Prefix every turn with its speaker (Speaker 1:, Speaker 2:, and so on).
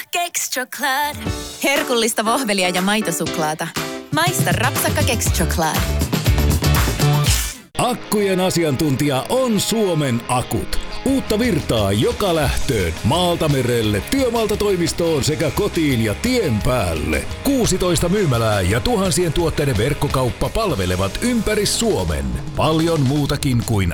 Speaker 1: Kexchoklad. Herkullista vohvelia ja maitosuklaata. Maista rapsakka Kexchoklad.
Speaker 2: Akkujen asiantuntija on Suomen Akut. Uutta virtaa joka lähtöön, maalta merelle, työmaalta toimistoon sekä kotiin ja tien päälle. 16 myymälää ja tuhansien tuotteiden verkkokauppa palvelevat ympäri Suomen. Paljon muutakin kuin